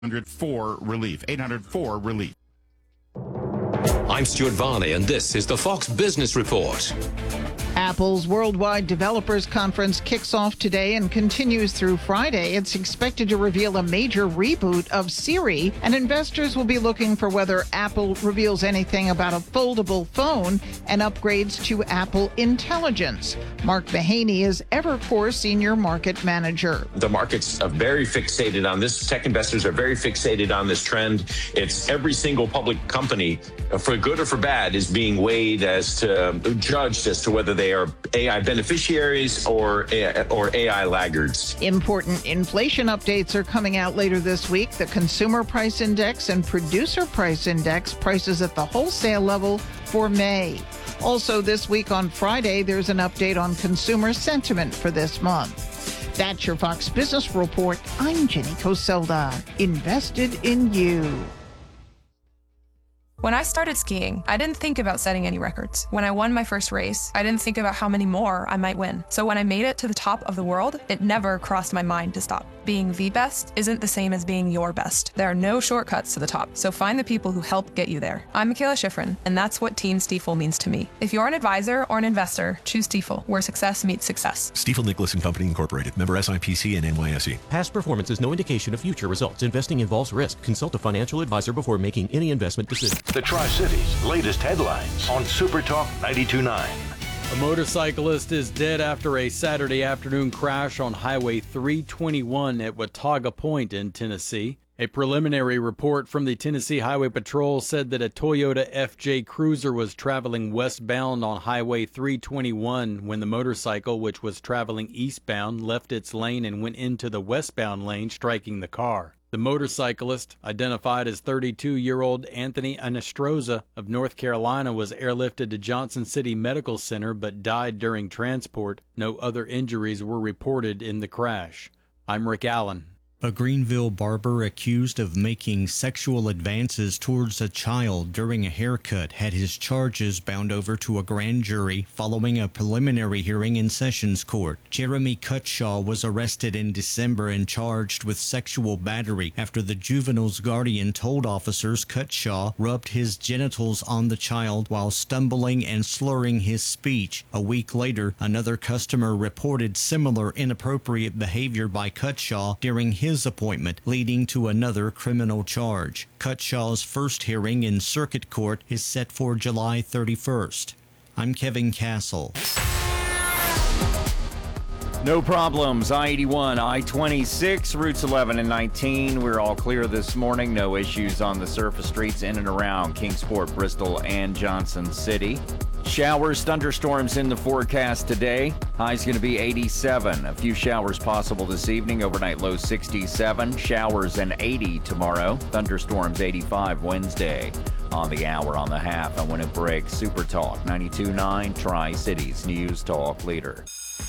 800-4RELIEF. 800-4RELIEF. I'm Stuart Varney, and this is the Fox Business Report. Apple's Worldwide Developers Conference kicks off today and continues through Friday. It's expected to reveal a major reboot of Siri, and investors will be looking for whether Apple reveals anything about a foldable phone and upgrades to Apple Intelligence. Mark Mahaney is Evercore Senior Market Manager. The markets are very fixated on this. Tech investors are very fixated on this trend. It's every single public company, for good or for bad, is being weighed judged as to whether they are AI beneficiaries or AI laggards. Important inflation updates are coming out later this week. The Consumer Price Index and Producer Price Index prices at the wholesale level for May. Also this week on Friday, there's an update on consumer sentiment for this month. That's your Fox Business Report. I'm Jenny Coselda. Invested in you. When I started skiing, I didn't think about setting any records. When I won my first race, I didn't think about how many more I might win. So when I made it to the top of the world, it never crossed my mind to stop. Being the best isn't the same as being your best. There are no shortcuts to the top, so find the people who help get you there. I'm Michaela Schifrin, and that's what Team Stifel means to me. If you're an advisor or an investor, choose Stifel, where success meets success. Stifel Nicholas and Company Incorporated, member SIPC and NYSE. Past performance is no indication of future results. Investing involves risk. Consult a financial advisor before making any investment decision. The Tri-Cities' latest headlines on Super Talk 92.9. A motorcyclist is dead after a Saturday afternoon crash on Highway 321 at Watauga Point in Tennessee. A preliminary report from the Tennessee Highway Patrol said that a Toyota FJ Cruiser was traveling westbound on Highway 321 when the motorcycle, which was traveling eastbound, left its lane and went into the westbound lane, striking the car. The motorcyclist, identified as 32-year-old Anthony Anestroza of North Carolina, was airlifted to Johnson City Medical Center but died during transport. No other injuries were reported in the crash. I'm Rick Allen. A Greenville barber accused of making sexual advances towards a child during a haircut had his charges bound over to a grand jury following a preliminary hearing in Sessions Court. Jeremy Cutshaw was arrested in December and charged with sexual battery after the juvenile's guardian told officers Cutshaw rubbed his genitals on the child while stumbling and slurring his speech. A week later, another customer reported similar inappropriate behavior by Cutshaw during his appointment, leading to another criminal charge. Cutshaw's first hearing in circuit court is set for July 31st. I'm Kevin Castle. No problems. I-81, I-26, routes 11 and 19. We're all clear this morning. No issues on the surface streets in and around Kingsport, Bristol, and Johnson City. Showers, thunderstorms in the forecast today. High's going to be 87. A few showers possible this evening. Overnight low 67. Showers and 80 tomorrow. Thunderstorms 85 Wednesday. On the hour, on the half, and when it breaks, Super Talk 92.9 Tri-Cities News Talk Leader.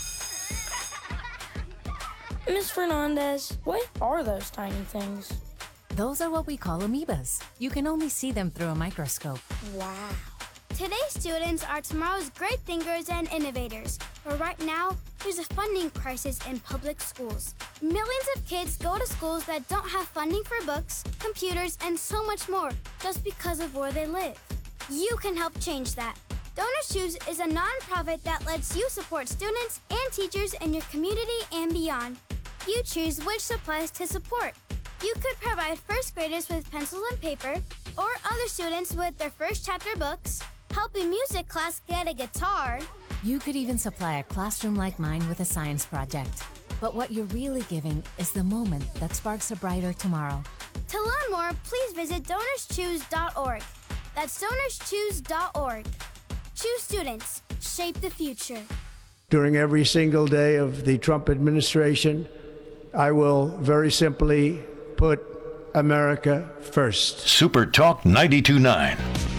Ms. Fernandez, what are those tiny things? Those are what we call amoebas. You can only see them through a microscope. Wow. Today's students are tomorrow's great thinkers and innovators. But right now, there's a funding crisis in public schools. Millions of kids go to schools that don't have funding for books, computers, and so much more just because of where they live. You can help change that. Donors Choose is a nonprofit that lets you support students and teachers in your community and beyond. You choose which supplies to support. You could provide first graders with pencils and paper, or other students with their first chapter books, help a music class get a guitar. You could even supply a classroom like mine with a science project. But what you're really giving is the moment that sparks a brighter tomorrow. To learn more, please visit DonorsChoose.org. That's DonorsChoose.org. Choose students. Shape the future. During every single day of the Trump administration, I will very simply put America first. Super Talk 92.9.